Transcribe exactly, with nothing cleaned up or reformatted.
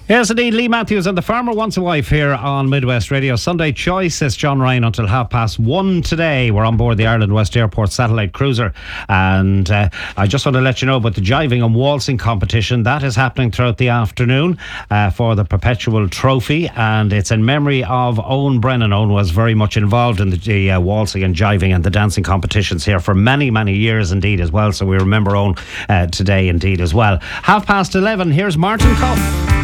Yes, indeed. Lee Matthews and the Farmer Wants a Wife here on Midwest Radio. Sunday Choice is John Ryan until half past one today. We're on board the Ireland West Airport satellite cruiser. And uh, I just want to let you know about the jiving and waltzing competition. That is happening throughout the afternoon uh, for the Perpetual Trophy. And it's in memory of Owen Brennan. Owen was very much involved in the, the uh, waltzing and jiving and the dancing competitions here for many, many years indeed as well. So we remember Owen uh, today indeed as well. Half past eleven, here's Martin Cuff.